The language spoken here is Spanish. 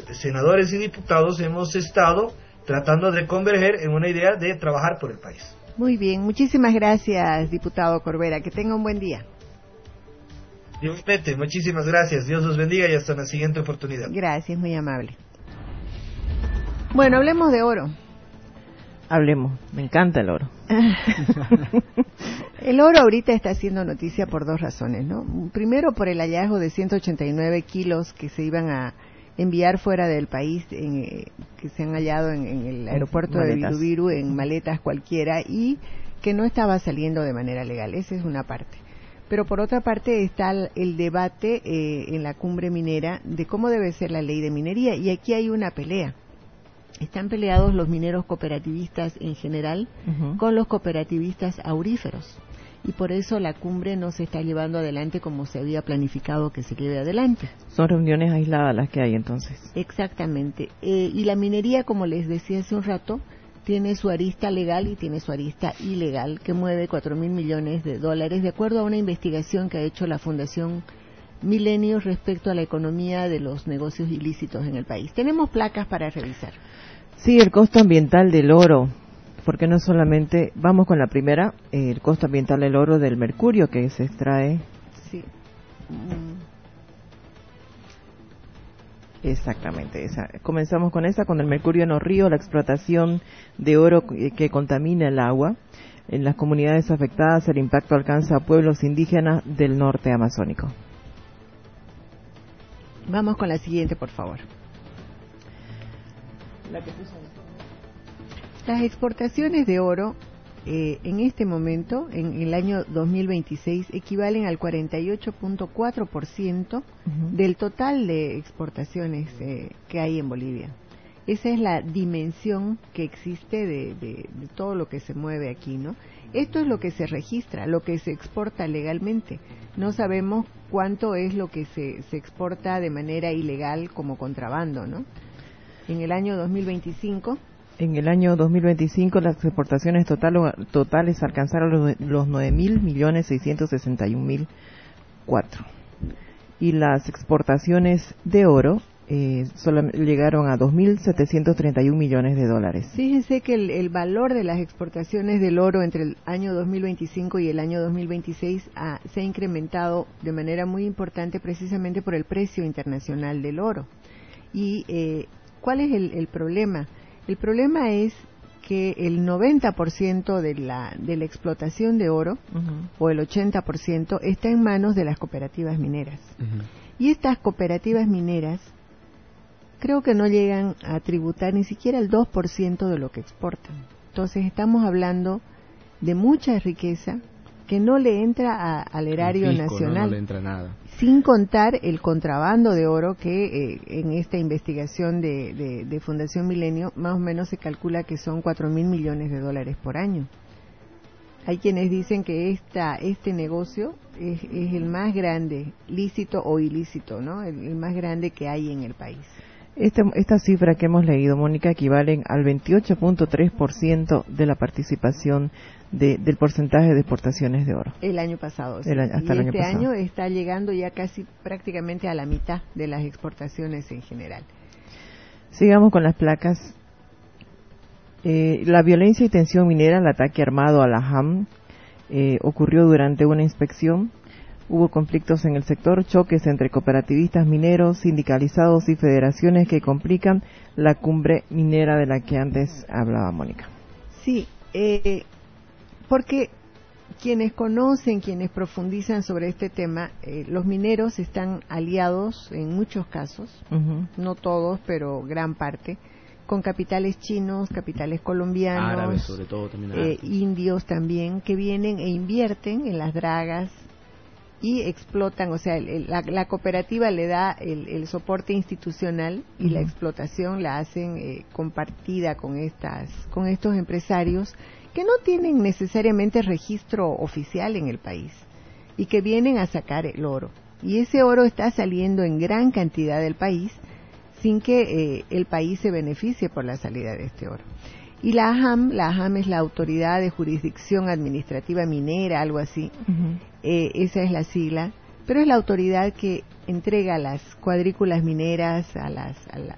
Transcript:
senadores y diputados hemos estado tratando de converger en una idea de trabajar por el país. Muy bien, muchísimas gracias, diputado Corbera. Que tenga un buen día. Igualmente, muchísimas gracias. Dios los bendiga y hasta la siguiente oportunidad. Gracias, muy amable. Bueno, hablemos de oro. Hablemos, me encanta el oro. El oro ahorita está haciendo noticia por dos razones, ¿no? Primero, por el hallazgo de 189 kilos que se iban a enviar fuera del país, que se han hallado en el aeropuerto de Viru en maletas cualquiera, y que no estaba saliendo de manera legal. Esa es una parte. Pero por otra parte está el debate en la cumbre minera de cómo debe ser la ley de minería, y aquí hay una pelea. Están peleados los mineros cooperativistas en general con los cooperativistas auríferos, y por eso la cumbre no se está llevando adelante como se había planificado que se lleve adelante. Son reuniones aisladas las que hay entonces. Exactamente. Y la minería, como les decía hace un rato, tiene su arista legal y tiene su arista ilegal, que mueve $4,000 millones, de acuerdo a una investigación que ha hecho la Fundación Milenio respecto a la economía de los negocios ilícitos en el país. Tenemos placas para revisar. Sí, el costo ambiental del oro, porque no solamente, vamos con la primera, el costo ambiental del oro del mercurio que se extrae. Sí. Exactamente, comenzamos con esa, con el mercurio en los ríos, la explotación de oro que contamina el agua. En las comunidades afectadas el impacto alcanza a pueblos indígenas del norte amazónico. Vamos con la siguiente, por favor. Las exportaciones de oro en este momento, en el año 2026, equivalen al 48.4% del total de exportaciones que hay en Bolivia. Esa es la dimensión que existe de todo lo que se mueve aquí, ¿no? Esto es lo que se registra, lo que se exporta legalmente. No sabemos cuánto es lo que se exporta de manera ilegal como contrabando, ¿no? En el año 2025... En el año 2025 las exportaciones totales alcanzaron los 9.661.004. Y las exportaciones de oro solo llegaron a $2.731 millones. Fíjense que el valor de las exportaciones del oro entre el año 2025 y el año 2026 se ha incrementado de manera muy importante precisamente por el precio internacional del oro. Y ¿cuál es el problema? El problema es que el 90% de la explotación de oro, o el 80%, está en manos de las cooperativas mineras. Y estas cooperativas mineras creo que no llegan a tributar ni siquiera el 2% de lo que exportan. Entonces estamos hablando de mucha riqueza que no le entra al erario nacional. No le entra nada. Sin contar el contrabando de oro que en esta investigación de Fundación Milenio más o menos se calcula que son $4,000 millones por año. Hay quienes dicen que este negocio es el más grande, lícito o ilícito, ¿no? El más grande que hay en el país. Esta cifra que hemos leído, Mónica, equivalen al 28.3% de la participación del porcentaje de exportaciones de oro. El año pasado, sí. Hasta el año pasado. Año está llegando ya casi prácticamente a la mitad de las exportaciones en general. Sigamos con las placas. La violencia y tensión minera, el ataque armado a la JAM, ocurrió durante una inspección. Hubo conflictos en el sector, choques entre cooperativistas mineros, sindicalizados y federaciones que complican la cumbre minera de la que antes hablaba Mónica. Sí, porque quienes conocen, quienes profundizan sobre este tema, los mineros están aliados en muchos casos, no todos, pero gran parte, con capitales chinos, capitales colombianos, árabes, sobre todo, también indios también, que vienen e invierten en las dragas y explotan, o sea, la cooperativa le da el soporte institucional y la explotación la hacen compartida con estos empresarios que no tienen necesariamente registro oficial en el país y que vienen a sacar el oro. Y ese oro está saliendo en gran cantidad del país sin que el país se beneficie por la salida de este oro. Y la AJAM es la Autoridad de Jurisdicción Administrativa Minera, algo así, esa es la sigla, pero es la autoridad que entrega las cuadrículas mineras a